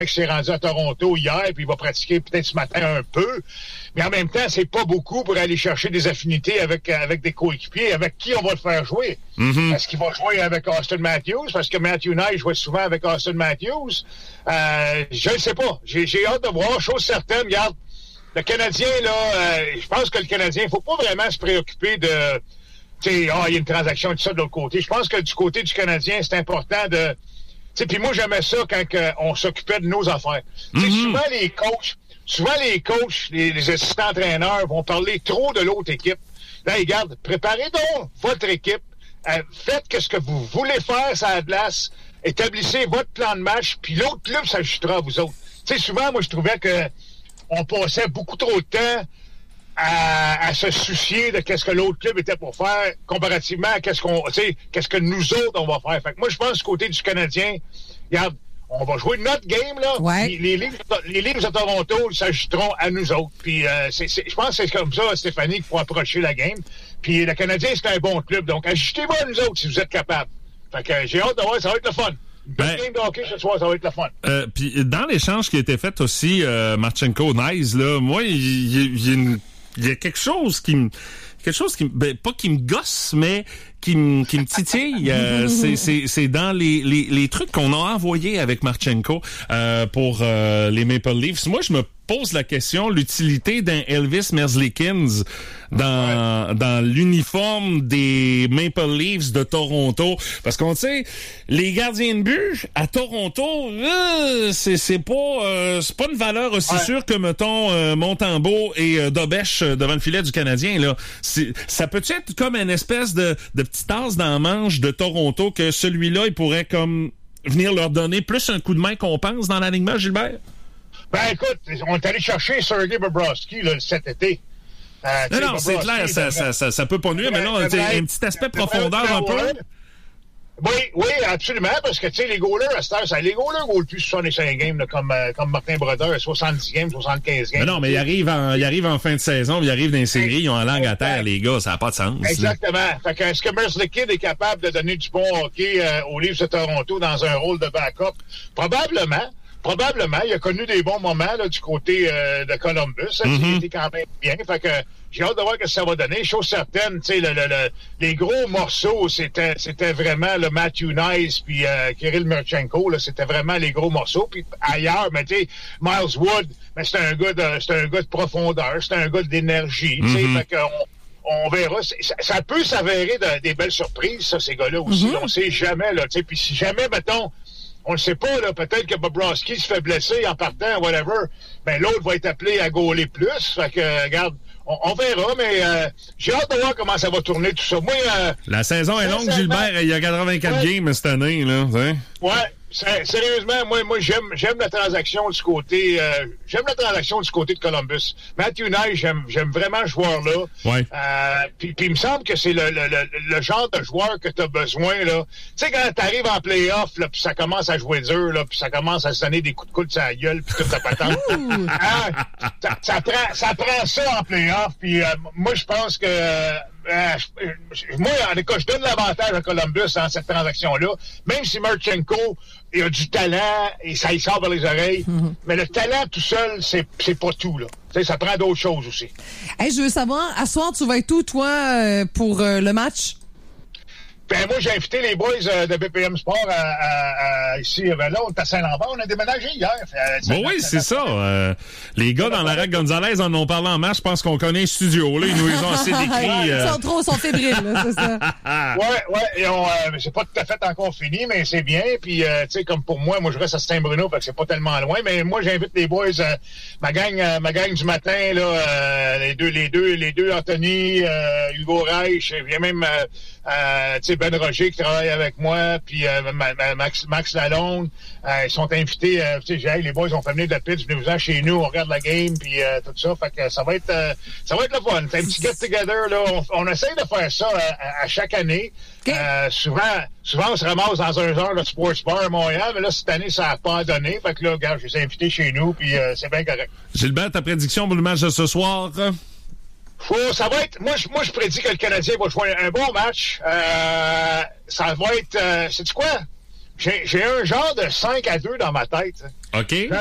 s'est rendu à Toronto hier, puis il va pratiquer peut-être ce matin un peu. Mais en même temps, c'est pas beaucoup pour aller chercher des affinités avec des coéquipiers. Avec qui on va le faire jouer? Mm-hmm. Est-ce qu'il va jouer avec Austin Matthews? Parce que Matthew Knight jouait souvent avec Austin Matthews. Je ne sais pas. J'ai hâte de voir. Chose certaine, regarde, le Canadien, là, je pense que le Canadien, il faut pas vraiment se préoccuper de... Tu sais, il y a une transaction et tout ça de l'autre côté. Je pense que du côté du Canadien, c'est important de... Tu sais, puis moi, j'aimais ça quand on s'occupait de nos affaires. Mm-hmm. Souvent, les coachs, les assistants-entraîneurs vont parler trop de l'autre équipe. Là, regarde, préparez donc votre équipe. Faites ce que vous voulez faire sur la glace. Établissez votre plan de match, puis l'autre club s'ajustera à vous autres. Tu sais, souvent, moi, je trouvais que on passait beaucoup trop de temps à se soucier de qu'est-ce que l'autre club était pour faire comparativement à qu'est-ce que nous autres, on va faire. Fait que moi, je pense, du côté du Canadien, regarde, on va jouer notre game, là. Ouais. Les Leafs de Toronto, ils s'ajouteront à nous autres. Puis, je pense que c'est comme ça, Stéphanie, qu'il faut approcher la game. Puis, le Canadien, c'est un bon club. Donc, ajustez-vous à nous autres si vous êtes capables. Fait que j'ai hâte de voir, ça va être le fun. Game de hockey ce soir, ça va être le fun. Puis, dans l'échange qui a été fait aussi, Marchenko-Nice, là, moi, il y a quelque chose qui me pas qui me gosse, mais qui me titille. C'est dans les trucs qu'on a envoyés avec Marchenko pour les Maple Leafs. Moi, je me pose la question, l'utilité d'un Elvis Merzlikins dans l'uniforme des Maple Leafs de Toronto. Parce qu'on sait, les gardiens de but à Toronto, c'est pas une valeur aussi sûre que, mettons, Montembeault et Dobèche devant le filet du Canadien, là. Ça peut être comme une espèce de petite tasse dans la manche de Toronto que celui-là, il pourrait comme venir leur donner plus un coup de main qu'on pense dans l'alignement, Gilbert? Ben écoute, on est allé chercher Sergei Bobrovsky là, cet été. Non, c'est clair, ça peut pas nuire, mais là, un petit aspect profondeur un peu. Oui, absolument, parce que, tu sais, les goalers, à cette heure, les goalers goalent plus 65 games, là, comme Martin Brodeur, 70 games, 75 games. Mais non, mais il arrive en fin de saison, il arrive dans les séries, ils ont la langue à terre, les gars, ça n'a pas de sens. Exactement. Là. Fait que, est-ce que Merzlikins est capable de donner du bon hockey aux Leafs de Toronto dans un rôle de backup? Probablement, il a connu des bons moments là, du côté de Columbus. Il était quand même bien. Fait que j'ai hâte de voir ce que ça va donner. Chose certaine, tu sais, les gros morceaux, c'était vraiment le Matthew Knight puis Kirill Marchenko. Là, c'était vraiment les gros morceaux. Puis ailleurs, mais tu sais, Miles Wood, mais c'est un gars de profondeur, c'est un gars d'énergie. Tu sais, fait que on verra. Ça peut s'avérer des belles surprises, ça, ces gars-là aussi. On sait jamais là. Tu sais, puis si jamais, mettons. On ne sait pas, là, peut-être que Bobrovsky se fait blesser en partant, whatever. Ben, l'autre va être appelé à gauler plus. Fait que, regarde, on verra, mais j'ai hâte de voir comment ça va tourner tout ça. Moi, la saison est longue, Gilbert. Il y a 84 games cette année, là. Hein? Ouais. Sérieusement, moi j'aime la transaction du côté de Columbus. Matthew Knight, j'aime vraiment ce joueur-là. Ouais. Puis il me semble que c'est le genre de joueur que tu as besoin là. Tu sais quand tu arrives en play-off là, puis ça commence à jouer dur là, puis ça commence à se donner des coups de coude sur la gueule puis toute ta patente. Ça prend ça en play-off puis moi je pense que moi, en tout cas, je donne l'avantage à Columbus dans cette transaction-là. Même si Marchenko il a du talent et ça y sort vers les oreilles, mais le talent tout seul, c'est pas tout, là. Tu sais, ça prend d'autres choses aussi. Hey, je veux savoir, à soir, tu vas être où, toi, pour le match? Ben, moi, j'ai invité les boys de BPM Sport ici. Ben là, on est à Saint-Lambert. On a déménagé hier. Oui, c'est ça. Les gars dans la règle Gonzalez en ont parlé en marche. Je pense qu'on connaît un studio. Là, ils nous ont assez décrit. Ils sont fébriles, là, c'est ça. Ouais. Et c'est pas tout à fait encore fini, mais c'est bien. Puis, tu sais, comme pour moi je reste à Saint-Bruno, fait que c'est pas tellement loin. Mais moi, j'invite les boys, ma gang du matin, là, les deux Anthony, Hugo Reich, il y a même, tu sais, Ben Roger qui travaille avec moi, puis Max Lalonde, ils sont invités, tu sais, les boys ont fait venir de la pitch, venez-vous-en chez nous, on regarde la game, puis tout ça, fait que ça va être le fun. C'est un petit get-together, là, on essaye de faire ça à chaque année. Okay. Souvent, on se ramasse dans un genre de sports bar à Montréal, mais là, cette année, ça n'a pas donné, fait que là, regarde, je les ai invités chez nous, puis c'est bien correct. Gilbert, ta prédiction pour le match de ce soir? Ça va être... Moi, je prédis que le Canadien va jouer un bon match. Ça va être... sais-tu quoi? j'ai un genre de 5-2 dans ma tête. OK.